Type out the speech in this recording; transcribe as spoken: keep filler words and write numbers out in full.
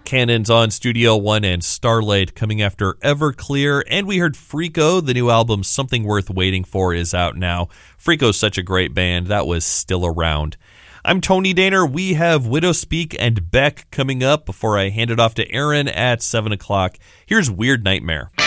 Cannons on Studio One and Starlight coming after Everclear, and we heard Freako. The new album Something Worth Waiting For is out now. Freako's such a great band. That was Still Around. I'm Tony Daner. We have Widow Speak and Beck coming up before I hand it off to Aaron at seven o'clock. Here's Weird Nightmare.